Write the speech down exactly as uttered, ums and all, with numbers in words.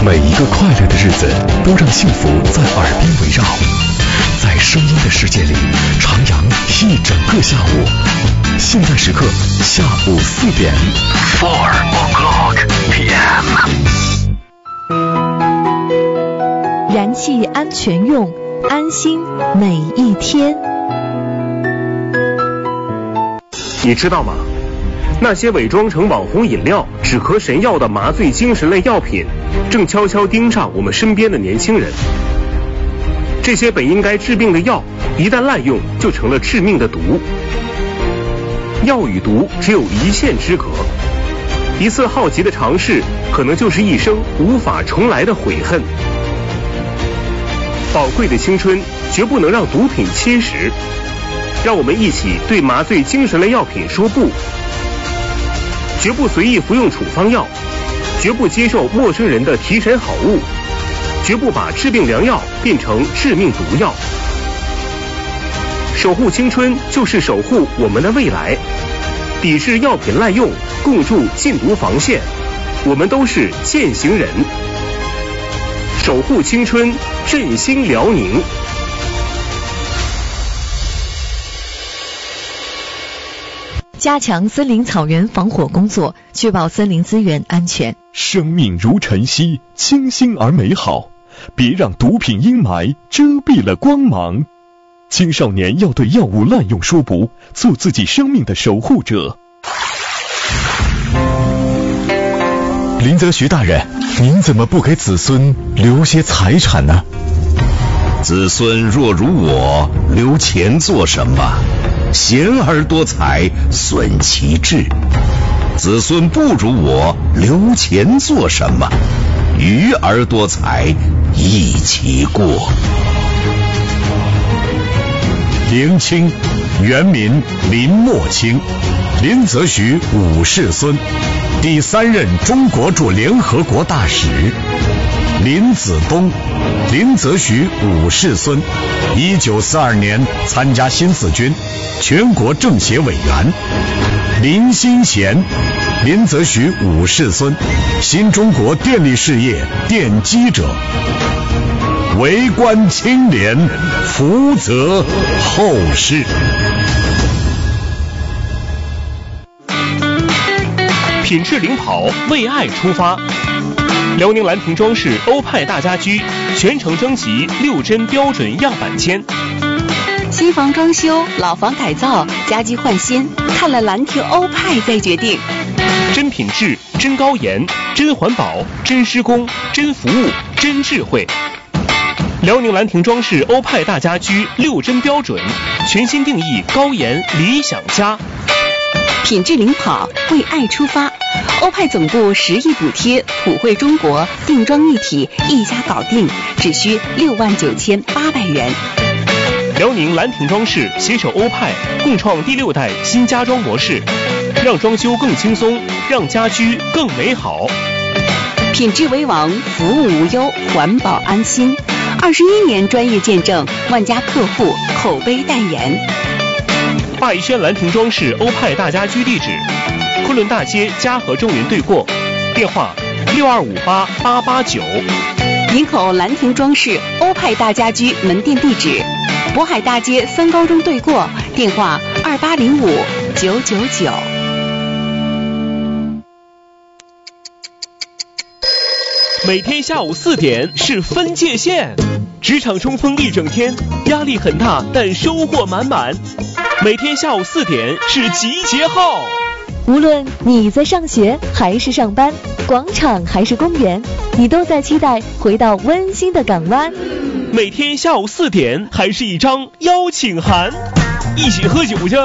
每一个快乐的日子都让幸福在耳边围绕，在声音的世界里徜徉一整个下午。现在时刻下午四点 ，Four o'clock P M。 燃气安全用，安心每一天。 你知道吗？那些伪装成网红饮料、止咳神药的麻醉精神类药品，正悄悄盯上我们身边的年轻人。这些本应该治病的药，一旦滥用，就成了致命的毒。药与毒只有一线之隔，一次好奇的尝试，可能就是一生无法重来的悔恨。宝贵的青春绝不能让毒品侵蚀，让我们一起对麻醉精神类药品说不。绝不随意服用处方药，绝不接受陌生人的提神好物，绝不把治病良药变成致命毒药。守护青春就是守护我们的未来，抵制药品滥用，共筑禁毒防线。我们都是践行人，守护青春，振兴辽宁。 加强森林草原防火工作，确保森林资源安全。 生命如晨曦，清新而美好，别让毒品阴霾遮蔽了光芒。青少年要对药物滥用说不，做自己生命的守护者。林则徐大人，您怎么不给子孙留些财产呢？ 子孙若如我，留钱做什么？贤而多财，损其志。子孙不如我，留钱做什么？愚而多财，益其过。 林清，原名林默清，林则徐五世孙，第三任中国驻联合国大使。林子东，林则徐五世孙，一九四二年参加新四军，全国政协委员。林新贤，林则徐五世孙，新中国电力事业奠基者。为官清廉，福泽后世。 品质领跑，为爱出发。辽宁兰亭装饰欧派大家居全程征集六针标准样板间。 新房装修、老房改造、家居换新，看了兰亭欧派再决定。 真品质、真高盐、真环保、真施工、真服务、真智慧。辽宁兰亭装饰欧派大家居六针标准，全新定义高盐理想家。 品质领跑，为爱出发。欧派总部十亿补贴，普惠中国，定妆一体，一家搞定，只需六万九千八百元。 辽宁兰亭装饰携手欧派，共创第六代新家装模式，让装修更轻松，让家居更美好。 品质为王，服务无忧，环保安心。二十一年专业见证，万家客户口碑代言。 霸一轩兰亭装饰欧派大家居地址：昆仑大街嘉禾中云对过，电话六二五八八八九。 营口兰亭装饰欧派大家居门店地址：渤海大街三高中对过，电话二八零五九九九。 每天下午四点是分界线，职场冲锋一整天，压力很大，但收获满满。每天下午四点是集结号， 无论你在上学还是上班，广场还是公园，你都在期待回到温馨的港湾。 每天下午四点还是一张邀请函，一起喝酒去。